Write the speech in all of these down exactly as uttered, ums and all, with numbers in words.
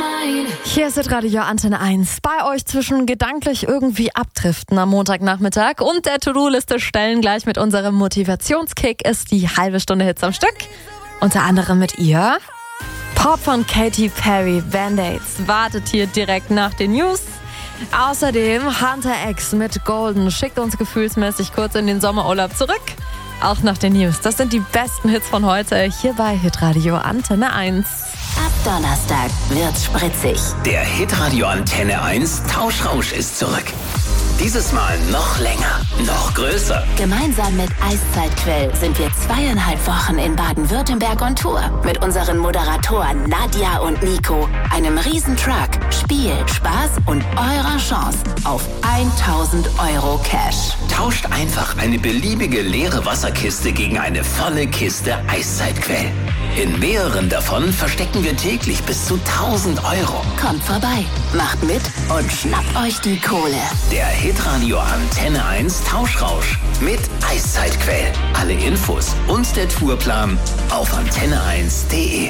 Hier ist Radio Antenne eins. Bei euch zwischen gedanklich irgendwie abdriften am Montagnachmittag und der To-Do-Liste stellen gleich mit unserem Motivationskick ist die halbe Stunde Hits am Stück. Unter anderem mit ihr. Pop von Katy Perry, Band-Aids, wartet hier direkt nach den News. Außerdem Hunter X mit Golden schickt uns gefühlsmäßig kurz in den Sommerurlaub zurück. Auch nach den News. Das sind die besten Hits von heute hier bei Hitradio Antenne eins. Ab Donnerstag wird's spritzig. Der Hitradio Antenne eins Tauschrausch ist zurück. Dieses Mal noch länger, noch größer. Gemeinsam mit Eiszeitquell sind wir zweieinhalb Wochen in Baden-Württemberg on Tour. Mit unseren Moderatoren Nadja und Nico, einem Riesentruck, Spiel, Spaß und eurer Chance auf tausend Euro Cash. Tauscht einfach eine beliebige leere Wasserkiste gegen eine volle Kiste Eiszeitquell. In mehreren davon verstecken wir täglich bis zu tausend Euro. Kommt vorbei, macht mit und schnappt euch die Kohle. Der Hitradio Antenne eins Tauschrausch mit Eiszeitquell. Alle Infos und der Tourplan auf antenne eins punkt de.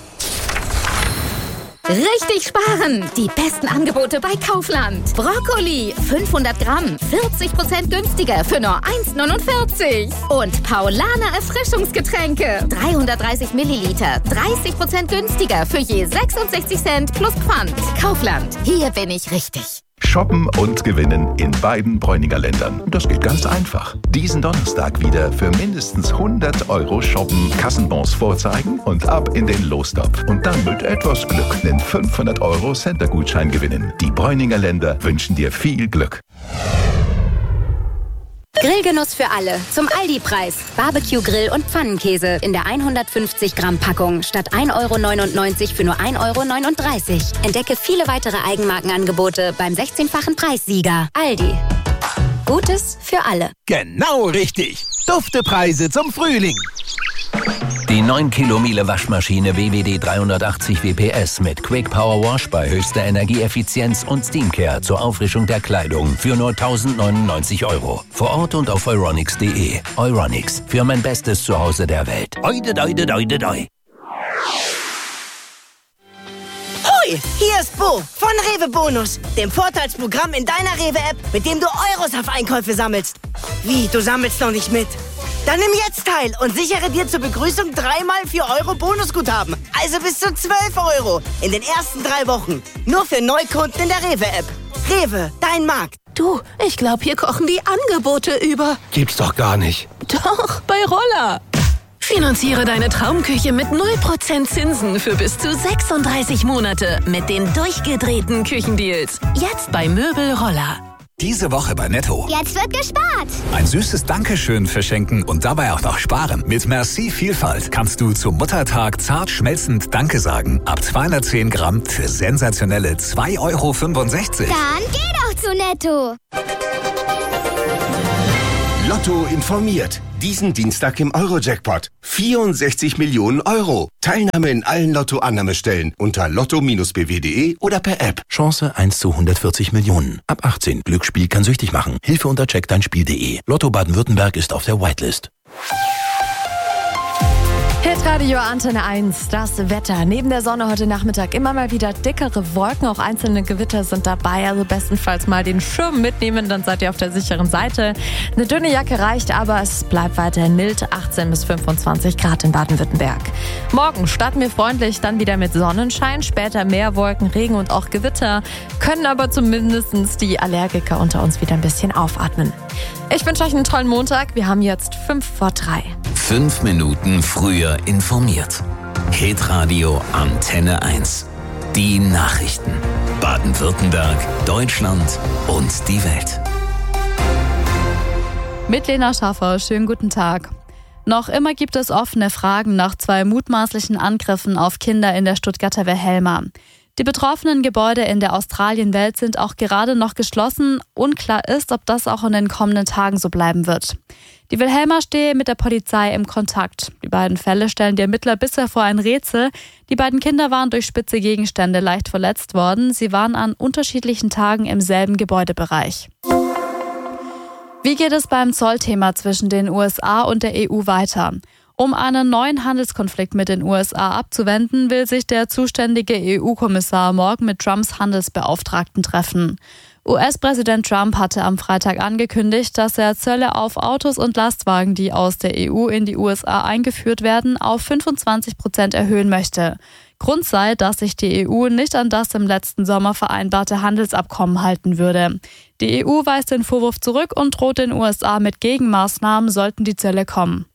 Richtig sparen! Die besten Angebote bei Kaufland. Brokkoli, fünfhundert Gramm, vierzig Prozent günstiger für nur eins neunundvierzig. Und Paulaner Erfrischungsgetränke, dreihundertdreißig Milliliter, dreißig Prozent günstiger für je sechsundsechzig Cent plus Pfand. Kaufland, hier bin ich richtig. Shoppen und gewinnen in beiden Bräuninger Ländern. Das geht ganz einfach. Diesen Donnerstag wieder für mindestens hundert Euro shoppen, Kassenbons vorzeigen und ab in den Lostopf. Und dann mit etwas Glück einen fünfhundert Euro Center-Gutschein gewinnen. Die Bräuninger Länder wünschen dir viel Glück. Grillgenuss für alle. Zum Aldi-Preis. Barbecue-Grill und Pfannenkäse in der hundertfünfzig Gramm Packung statt ein Euro neunundneunzig für nur ein Euro neununddreißig. Entdecke viele weitere Eigenmarkenangebote beim sechzehnfachen Preissieger. Aldi. Gutes für alle. Genau richtig. Duftepreise zum Frühling. Die neun Kilo Miele Waschmaschine W W D dreihundertachtzig W P S mit Quick Power Wash bei höchster Energieeffizienz und Steamcare zur Auffrischung der Kleidung für nur tausendneunundneunzig Euro. Vor Ort und auf euronics punkt de. Euronics, für mein bestes Zuhause der Welt. Oide, oide, oide, oide. Hoi, hier ist Bo von Rewe Bonus, dem Vorteilsprogramm in deiner Rewe-App, mit dem du Euros auf Einkäufe sammelst. Wie, du sammelst noch nicht mit? Dann nimm jetzt teil und sichere dir zur Begrüßung dreimal vier Euro Bonusguthaben. Also bis zu zwölf Euro in den ersten drei Wochen. Nur für Neukunden in der Rewe-App. Rewe, dein Markt. Du, ich glaube, hier kochen die Angebote über. Gibt's doch gar nicht. Doch, bei Roller. Finanziere deine Traumküche mit null Prozent Zinsen für bis zu sechsunddreißig Monate mit den durchgedrehten Küchendeals. Jetzt bei Möbel Roller. Diese Woche bei Netto. Jetzt wird gespart. Ein süßes Dankeschön verschenken und dabei auch noch sparen. Mit Merci Vielfalt kannst du zum Muttertag zart schmelzend Danke sagen. Ab zweihundertzehn Gramm für sensationelle zwei Euro fünfundsechzig. Dann geh doch zu Netto. Lotto informiert. Diesen Dienstag im Euro-Jackpot. vierundsechzig Millionen Euro. Teilnahme in allen Lotto-Annahmestellen unter lotto b w punkt de oder per App. Chance eins zu hundertvierzig Millionen. Ab achtzehn. Glücksspiel kann süchtig machen. Hilfe unter check dein Spiel punkt de. Lotto Baden-Württemberg ist auf der Whitelist. Hitradio Antenne eins, das Wetter. Neben der Sonne heute Nachmittag immer mal wieder dickere Wolken, auch einzelne Gewitter sind dabei. Also bestenfalls mal den Schirm mitnehmen, dann seid ihr auf der sicheren Seite. Eine dünne Jacke reicht, aber es bleibt weiterhin mild, achtzehn bis fünfundzwanzig Grad in Baden-Württemberg. Morgen starten wir freundlich, dann wieder mit Sonnenschein, später mehr Wolken, Regen und auch Gewitter, können aber zumindest die Allergiker unter uns wieder ein bisschen aufatmen. Ich wünsche euch einen tollen Montag, wir haben jetzt fünf vor drei. Fünf Minuten früher informiert. Hitradio Antenne eins. Die Nachrichten. Baden-Württemberg, Deutschland und die Welt. Mit Lena Schaffer, schönen guten Tag. Noch immer gibt es offene Fragen nach zwei mutmaßlichen Angriffen auf Kinder in der Stuttgarter Wilhelma. Die betroffenen Gebäude in der Australienwelt sind auch gerade noch geschlossen. Unklar ist, ob das auch in den kommenden Tagen so bleiben wird. Die Wilhelma stehe mit der Polizei im Kontakt. Die beiden Fälle stellen die Ermittler bisher vor ein Rätsel. Die beiden Kinder waren durch spitze Gegenstände leicht verletzt worden. Sie waren an unterschiedlichen Tagen im selben Gebäudebereich. Wie geht es beim Zollthema zwischen den U S A und der E U weiter? Um einen neuen Handelskonflikt mit den U S A abzuwenden, will sich der zuständige E U-Kommissar morgen mit Trumps Handelsbeauftragten treffen. U S-Präsident Trump hatte am Freitag angekündigt, dass er Zölle auf Autos und Lastwagen, die aus der E U in die U S A eingeführt werden, auf fünfundzwanzig Prozent erhöhen möchte. Grund sei, dass sich die E U nicht an das im letzten Sommer vereinbarte Handelsabkommen halten würde. Die E U weist den Vorwurf zurück und droht den U S A mit Gegenmaßnahmen, sollten die Zölle kommen.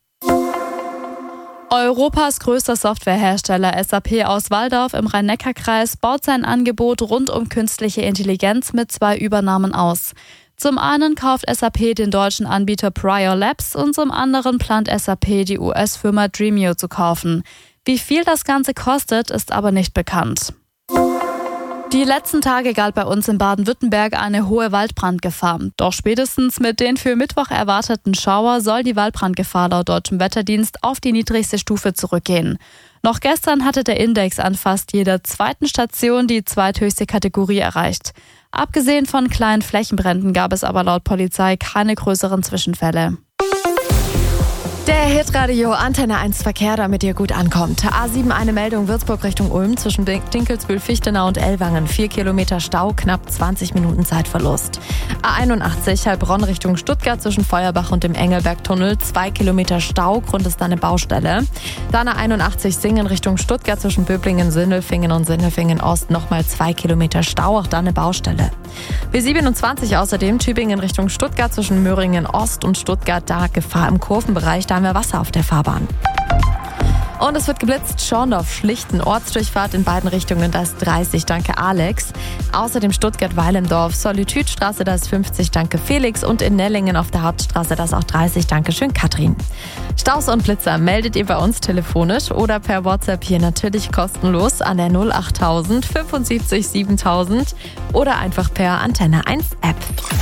Europas größter Softwarehersteller S A P aus Walldorf im Rhein-Neckar-Kreis baut sein Angebot rund um künstliche Intelligenz mit zwei Übernahmen aus. Zum einen kauft S A P den deutschen Anbieter Prior Labs und zum anderen plant S A P die U S-Firma Dremio zu kaufen. Wie viel das Ganze kostet, ist aber nicht bekannt. Die letzten Tage galt bei uns in Baden-Württemberg eine hohe Waldbrandgefahr. Doch spätestens mit den für Mittwoch erwarteten Schauer soll die Waldbrandgefahr laut Deutschem Wetterdienst auf die niedrigste Stufe zurückgehen. Noch gestern hatte der Index an fast jeder zweiten Station die zweithöchste Kategorie erreicht. Abgesehen von kleinen Flächenbränden gab es aber laut Polizei keine größeren Zwischenfälle. Der Hitradio Antenne eins Verkehr, damit ihr gut ankommt. A sieben eine Meldung Würzburg Richtung Ulm zwischen Dinkelsbühl, Fichtenau und Ellwangen. Vier Kilometer Stau, knapp zwanzig Minuten Zeitverlust. A einundachtzig Heilbronn Richtung Stuttgart zwischen Feuerbach und dem Engelbergtunnel. Zwei Kilometer Stau, Grund ist eine Baustelle. Dann A einundachtzig Singen Richtung Stuttgart zwischen Böblingen, Sindelfingen und Sindelfingen Ost. Nochmal zwei Kilometer Stau, auch da eine Baustelle. B siebenundzwanzig außerdem Tübingen Richtung Stuttgart zwischen Möhringen Ost und Stuttgart. Da Gefahr im Kurvenbereich. Da haben wir Wasser auf der Fahrbahn. Und es wird geblitzt. Schorndorf, Schlichten, Ortsdurchfahrt in beiden Richtungen, da ist dreißig, danke Alex. Außerdem Stuttgart-Weilendorf, Solitude-Straße, da ist fünfzig, danke Felix. Und in Nellingen auf der Hauptstraße, da ist auch dreißig, danke schön Katrin. Staus und Blitzer meldet ihr bei uns telefonisch oder per WhatsApp hier natürlich kostenlos an der null achttausend fünfundsiebzig siebentausend oder einfach per Antenne eins App.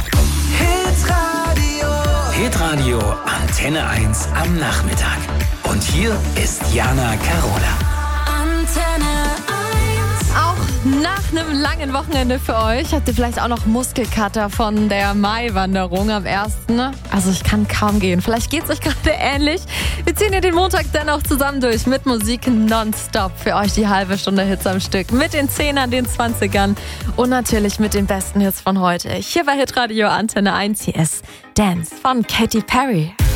Hitradio Antenne eins am Nachmittag. Und hier ist Jana Carola. Antenne eins. Auch nach einem langen Wochenende für euch habt ihr vielleicht auch noch Muskelkater von der Maiwanderung am ersten Also ich kann kaum gehen. Vielleicht geht's euch gerade ähnlich. Wir ziehen hier den Montag dennoch zusammen durch mit Musik nonstop. Für euch die halbe Stunde Hits am Stück. Mit den Zehnern, den Zwanzigern und natürlich mit den besten Hits von heute. Hier bei Hitradio Antenne eins. Hier ist Dance von Katy Perry.